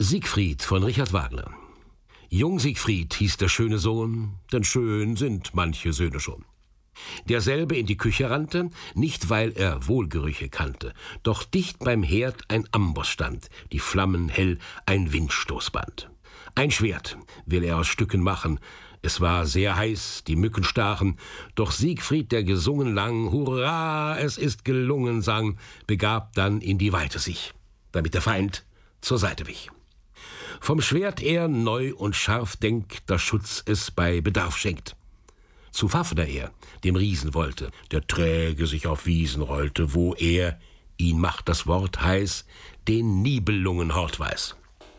Siegfried von Richard Wagner. Jung Siegfried hieß der schöne Sohn, denn schön sind manche Söhne schon. Derselbe in die Küche rannte, nicht weil er Wohlgerüche kannte, doch dicht beim Herd ein Amboss stand, die Flammen hell ein Windstoßband. Ein Schwert will er aus Stücken machen, es war sehr heiß, die Mücken stachen, doch Siegfried, der gesungen lang, Hurra, es ist gelungen, sang, begab dann in die Weite sich, damit der Feind zur Seite wich. Vom Schwert er neu und scharf denkt, dass Schutz es bei Bedarf schenkt. Zu Fafner er, dem Riesen wollte, der träge sich auf Wiesen rollte, wo er, ihn macht das Wort heiß, den Nibelungenhort weiß.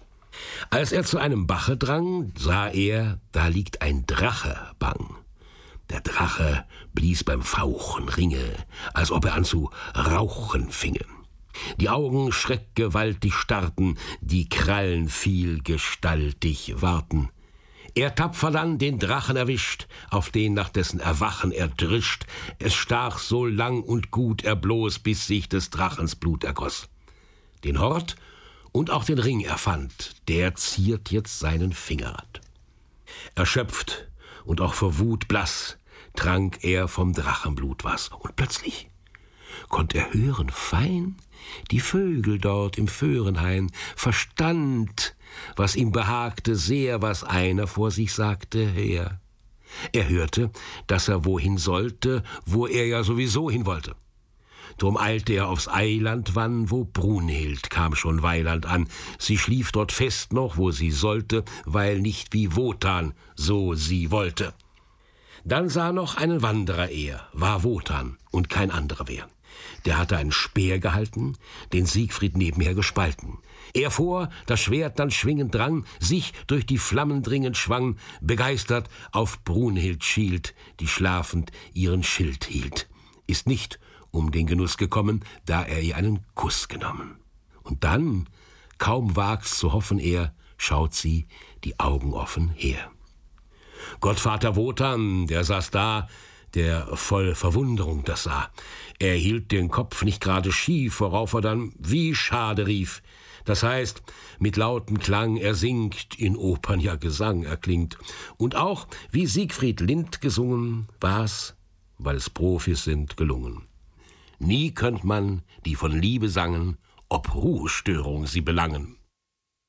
Als er zu einem Bache drang, sah er, da liegt ein Drache bang. Der Drache blies beim Fauchen Ringe, als ob er an zu rauchen finge. Die Augen schreckgewaltig starrten, die Krallen vielgestaltig warten. Er tapfer dann den Drachen erwischt, auf den nach dessen Erwachen er drischt. Es stach so lang und gut er bloß, bis sich des Drachens Blut ergoss. Den Hort und auch den Ring er fand, der ziert jetzt seinen Fingerrand. Erschöpft und auch vor Wut blass, trank er vom Drachenblut was. Und plötzlich konnt er hören fein die Vögel dort im Föhrenhain, verstand, was ihm behagte sehr, was einer vor sich sagte, her. Er hörte, dass er wohin sollte, wo er ja sowieso hin wollte. Drum eilte er aufs Eiland wann, wo Brunhild kam schon Weiland an. Sie schlief dort fest noch, wo sie sollte, weil nicht wie Wotan so sie wollte. Dann sah noch einen Wanderer er, war Wotan und kein anderer wär. Der hatte einen Speer gehalten, den Siegfried nebenher gespalten. Er vor, das Schwert dann schwingend drang, sich durch die Flammen dringend schwang, begeistert auf Brunhild schielt, die schlafend ihren Schild hielt. Ist nicht um den Genuss gekommen, da er ihr einen Kuss genommen. Und dann, kaum wagt's zu hoffen er, schaut sie die Augen offen her. Gottvater Wotan, der saß da, der voll Verwunderung das sah. Er hielt den Kopf nicht gerade schief, worauf er dann wie schade rief. Das heißt, mit lautem Klang er singt, in Opern ja Gesang erklingt. Und auch, wie Siegfried Lind gesungen, war's, weil es Profis sind, gelungen. Nie könnt man, die von Liebe sangen, ob Ruhestörung sie belangen.